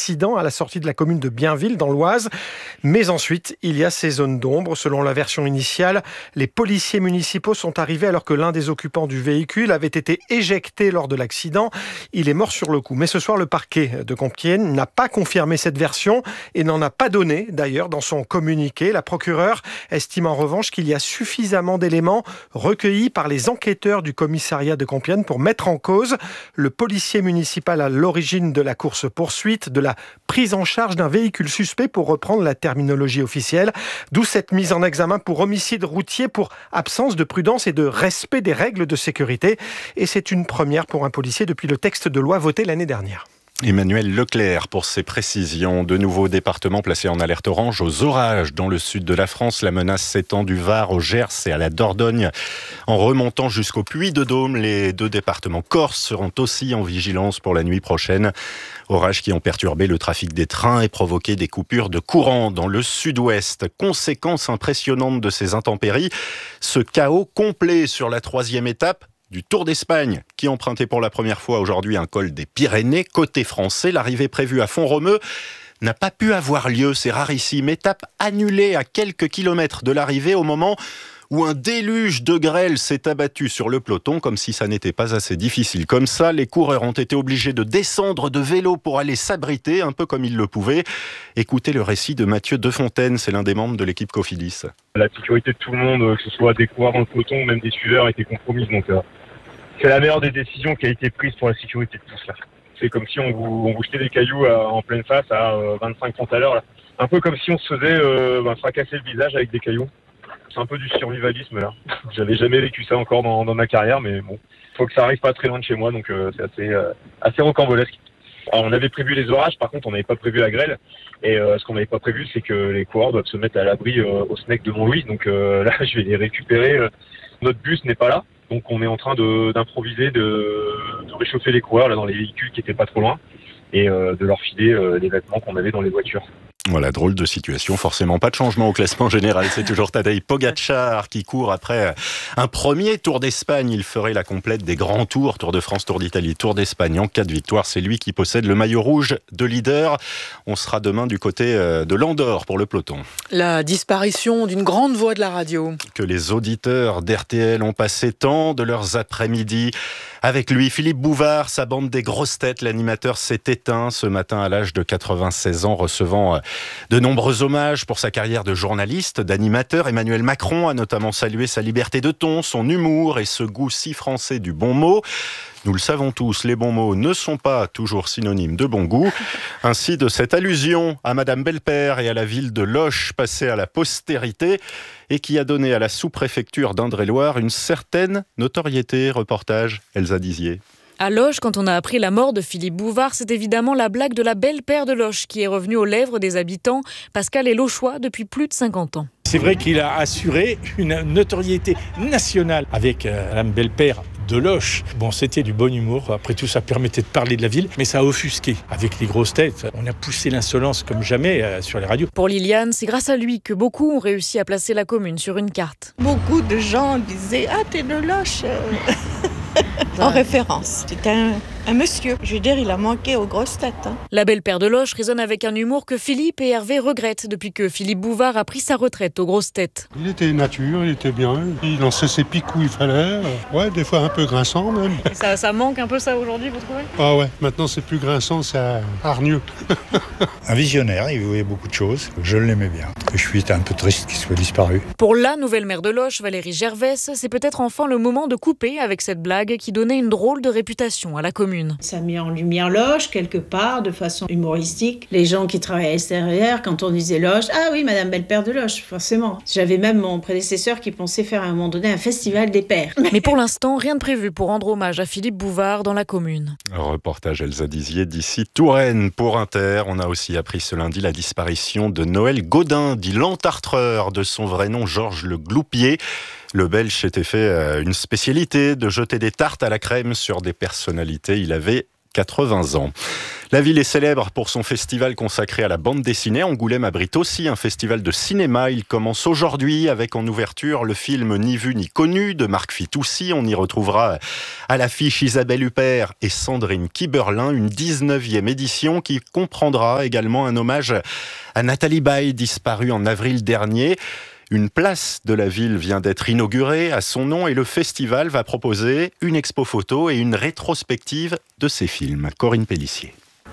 accident à la sortie de la commune de Bienville dans l'Oise. Mais ensuite, il y a ces zones d'ombre. Selon la version initiale, les policiers municipaux sont arrivés alors que l'un des occupants du véhicule avait été éjecté lors de l'accident. Il est mort sur le coup. Mais ce soir, le parquet de Compiègne n'a pas confirmé cette version et n'en a pas donné d'ailleurs dans son communiqué. La procureure estime en revanche qu'il y a suffisamment d'éléments recueillis par les enquêteurs du commissariat de Compiègne pour mettre en cause le policier municipal à l'origine de la course-poursuite, de la prise en charge d'un véhicule suspect pour reprendre la terminologie officielle. D'où cette mise en examen pour homicide routier pour absence de prudence et de respect des règles de sécurité. Et c'est une première pour un policier depuis le texte de loi voté l'année dernière. Emmanuel Leclerc pour ses précisions. De nouveaux départements placés en alerte orange aux orages dans le sud de la France. La menace s'étend du Var au Gers et à la Dordogne. En remontant jusqu'au Puy-de-Dôme, les 2 départements corses seront aussi en vigilance pour la nuit prochaine. Orages qui ont perturbé le trafic des trains et provoqué des coupures de courant dans le sud-ouest. Conséquence impressionnante de ces intempéries, ce chaos complet sur la 3e étape du Tour d'Espagne, qui empruntait pour la première fois aujourd'hui un col des Pyrénées. Côté français, l'arrivée prévue à Font-Romeu n'a pas pu avoir lieu. C'est rarissime. Étape annulée à quelques kilomètres de l'arrivée au moment où un déluge de grêle s'est abattu sur le peloton, comme si ça n'était pas assez difficile. Comme ça, les coureurs ont été obligés de descendre de vélo pour aller s'abriter, un peu comme ils le pouvaient. Écoutez le récit de Mathieu Defontaine, c'est l'un des membres de l'équipe Cofidis. La sécurité de tout le monde, que ce soit des coureurs dans le peloton, même des suiveurs, a été compromise. Donc, c'est la meilleure des décisions qui a été prise pour la sécurité de tous là. C'est comme si on vous jetait des cailloux en pleine face à 25-30 à l'heure. Là. Un peu comme si on se faisait fracasser le visage avec des cailloux. C'est un peu du survivalisme là. J'avais jamais vécu ça encore dans ma carrière, mais bon, faut que ça arrive pas très loin de chez moi, donc c'est assez rocambolesque. Alors, on avait prévu les orages, par contre on n'avait pas prévu la grêle. Et ce qu'on n'avait pas prévu, c'est que les coureurs doivent se mettre à l'abri au SNEC de Montlouis. Donc là, je vais les récupérer. Notre bus n'est pas là, donc on est en train d'improviser, de réchauffer les coureurs là dans les véhicules qui étaient pas trop loin et de leur filer les vêtements qu'on avait dans les voitures. Voilà, drôle de situation. Forcément, pas de changement au classement général. C'est toujours Tadej Pogačar qui court après un premier Tour d'Espagne. Il ferait la complète des grands tours. Tour de France, Tour d'Italie, Tour d'Espagne. En cas de victoire, c'est lui qui possède le maillot rouge de leader. On sera demain du côté de l'Andorre pour le peloton. La disparition d'une grande voix de la radio. Que les auditeurs d'RTL ont passé tant de leurs après-midi. Avec lui, Philippe Bouvard, sa bande des grosses têtes. L'animateur s'est éteint ce matin à l'âge de 96 ans, recevant de nombreux hommages pour sa carrière de journaliste, d'animateur. Emmanuel Macron a notamment salué sa liberté de ton, son humour et ce goût si français du bon mot. Nous le savons tous, les bons mots ne sont pas toujours synonymes de bon goût. Ainsi, de cette allusion à Madame Belpère et à la ville de Loches passée à la postérité et qui a donné à la sous-préfecture d'Indre-et-Loire une certaine notoriété. Reportage Elsa Dizier. À Loches, quand on a appris la mort de Philippe Bouvard, c'est évidemment la blague de la belle-père de Loches qui est revenue aux lèvres des habitants. Pascal est lochois depuis plus de 50 ans. C'est vrai qu'il a assuré une notoriété nationale avec Madame Belpère de Loches. Bon, c'était du bon humour. Après tout, ça permettait de parler de la ville, mais ça a offusqué. Avec les grosses têtes, on a poussé l'insolence comme jamais sur les radios. Pour Liliane, c'est grâce à lui que beaucoup ont réussi à placer la commune sur une carte. Beaucoup de gens disaient « Ah, t'es de Loches !» En référence. C'était un monsieur. Je veux dire, il a manqué aux grosses têtes. La belle-père de Loches résonne avec un humour que Philippe et Hervé regrettent depuis que Philippe Bouvard a pris sa retraite aux grosses têtes. Il était nature, il était bien. Il lançait ses pics où il fallait. Ouais, des fois un peu grinçant même. Ça manque un peu ça aujourd'hui, vous trouvez ? Ah ouais, maintenant c'est plus grinçant, c'est hargneux. Un visionnaire, il voyait beaucoup de choses. Je l'aimais bien. Je suis un peu triste qu'il soit disparu. Pour la nouvelle maire de Loches, Valérie Gervais, c'est peut-être enfin le moment de couper avec cette blague qui donnait une drôle de réputation à la commune. Ça met en lumière Loches, quelque part, de façon humoristique. Les gens qui travaillent à l'extérieur, quand on disait Loches, ah oui, Madame Belle-Père de Loches, forcément. J'avais même mon prédécesseur qui pensait faire à un moment donné un festival des pères. Mais pour l'instant, rien de prévu pour rendre hommage à Philippe Bouvard dans la commune. Reportage Elsa Dizier d'ici Touraine pour Inter. On a aussi appris ce lundi la disparition de Noël Gaudin, dit l'entartreur, de son vrai nom Georges Le Gloupier. Le Belge s'était fait une spécialité de jeter des tartes à la crème sur des personnalités. Il avait 80 ans. La ville est célèbre pour son festival consacré à la bande dessinée. Angoulême abrite aussi un festival de cinéma. Il commence aujourd'hui avec en ouverture le film Ni vu ni connu de Marc Fitoussi. On y retrouvera à l'affiche Isabelle Huppert et Sandrine Kiberlin, une 19e édition qui comprendra également un hommage à Nathalie Baye, disparue en avril dernier. Une place de la ville vient d'être inaugurée à son nom et le festival va proposer une expo photo et une rétrospective de ses films. Corinne Pellissier.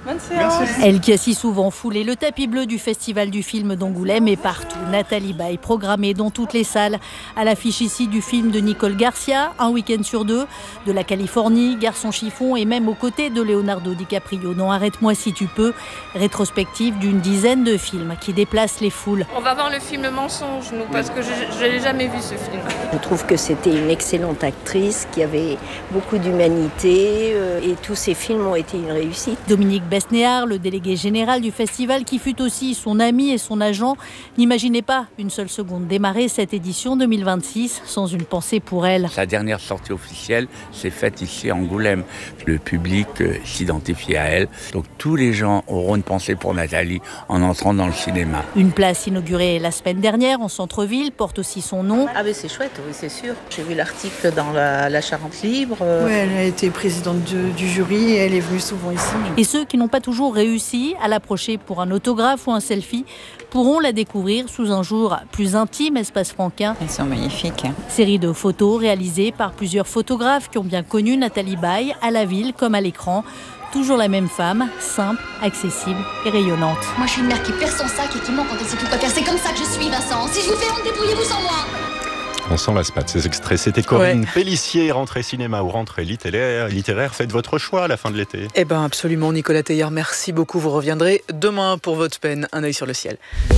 Elle qui a si souvent foulé le tapis bleu du Festival du film d'Angoulême est partout. Nathalie Baye, programmée dans toutes les salles. À l'affiche ici du film de Nicole Garcia, Un week-end sur deux, de la Californie, Garçon chiffon et même aux côtés de Leonardo DiCaprio dans Arrête-moi si tu peux. Rétrospective d'une dizaine de films qui déplacent les foules. On va voir le film Mensonge, nous, parce que je n'ai jamais vu ce film. Je trouve que c'était une excellente actrice qui avait beaucoup d'humanité et tous ses films ont été une réussite. Dominique Besnéard, le délégué général du festival qui fut aussi son ami et son agent, n'imaginait pas une seule seconde démarrer cette édition 2026 sans une pensée pour elle. Sa dernière sortie officielle s'est faite ici à Angoulême. Le public s'identifie à elle. Donc tous les gens auront une pensée pour Nathalie en entrant dans le cinéma. Une place inaugurée la semaine dernière en centre-ville porte aussi son nom. Ah mais c'est chouette, oui c'est sûr. J'ai vu l'article dans la Charente Libre. Oui, elle a été présidente du jury et elle est venue souvent ici. Et ceux qui n'ont pas toujours réussi à l'approcher pour un autographe ou un selfie pourront la découvrir sous un jour plus intime, Espace Franquin. Elles sont magnifiques. Série de photos réalisées par plusieurs photographes qui ont bien connu Nathalie Baye à la ville comme à l'écran. Toujours la même femme, simple, accessible et rayonnante. Moi je suis une mère qui perd son sac et qui ment quand elle sait plus quoi faire. C'est comme ça que je suis, Vincent. Si je vous fais honte, débrouillez-vous sans moi. On s'en lasse pas de ces extraits. C'était Corinne Pellissier, rentrée cinéma ou rentrée littéraire. Faites votre choix à la fin de l'été. Eh bien absolument, Nicolas Teilhard, merci beaucoup. Vous reviendrez demain pour votre peine. Un œil sur le ciel.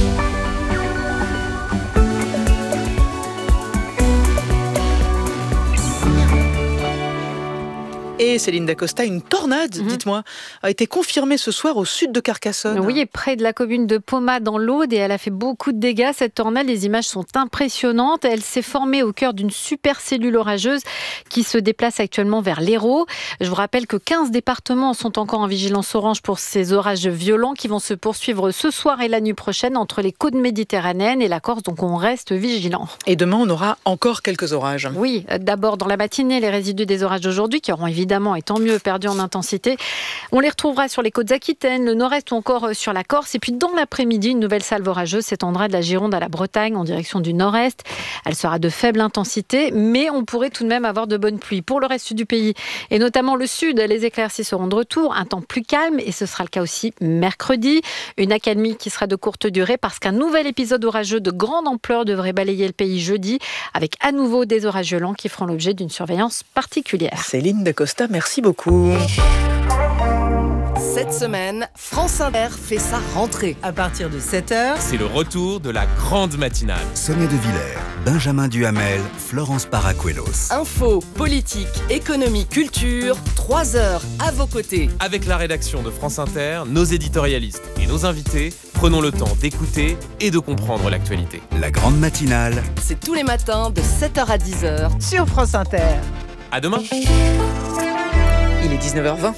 Et Céline Dacosta, une tornade, dites-moi, a été confirmée ce soir au sud de Carcassonne. Oui, et près de la commune de Poma dans l'Aude, et elle a fait beaucoup de dégâts. Cette tornade, les images sont impressionnantes. Elle s'est formée au cœur d'une supercellule orageuse qui se déplace actuellement vers l'Hérault. Je vous rappelle que 15 départements sont encore en vigilance orange pour ces orages violents qui vont se poursuivre ce soir et la nuit prochaine entre les côtes méditerranéennes et la Corse, donc on reste vigilant. Et demain, on aura encore quelques orages. Oui, d'abord dans la matinée, les résidus des orages d'aujourd'hui qui auront évidemment et tant mieux perdu en intensité. On les retrouvera sur les côtes aquitaines, le nord-est ou encore sur la Corse. Et puis dans l'après-midi, une nouvelle salve orageuse s'étendra de la Gironde à la Bretagne en direction du nord-est. Elle sera de faible intensité, mais on pourrait tout de même avoir de bonnes pluies. Pour le reste du pays, et notamment le sud, les éclaircies seront de retour, un temps plus calme, et ce sera le cas aussi mercredi. Une accalmie qui sera de courte durée parce qu'un nouvel épisode orageux de grande ampleur devrait balayer le pays jeudi, avec à nouveau des orages violents qui feront l'objet d'une surveillance particulière. Céline Dacosta, merci beaucoup. Cette semaine, France Inter fait sa rentrée. À partir de 7h, c'est le retour de la grande matinale. Sonia De Villers, Benjamin Duhamel, Florence Paracuelos. Info, politique, économie, culture, 3 heures à vos côtés. Avec la rédaction de France Inter, nos éditorialistes et nos invités, prenons le temps d'écouter et de comprendre l'actualité. La grande matinale, c'est tous les matins de 7h à 10h sur France Inter. À demain. Il est 19h20.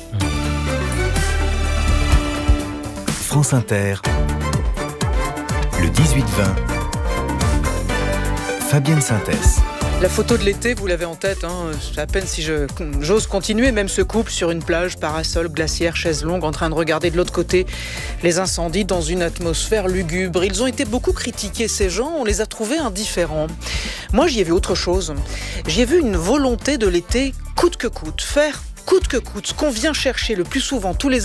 France Inter, le 18-20, Fabienne Synthès. La photo de l'été, vous l'avez en tête, c'est à peine si j'ose continuer, même ce couple sur une plage, parasol, glacière, chaise longue, en train de regarder de l'autre côté les incendies dans une atmosphère lugubre. Ils ont été beaucoup critiqués, ces gens, on les a trouvés indifférents. Moi, j'y ai vu autre chose. J'y ai vu une volonté de l'été, coûte que coûte, faire coûte que coûte, ce qu'on vient chercher le plus souvent tous les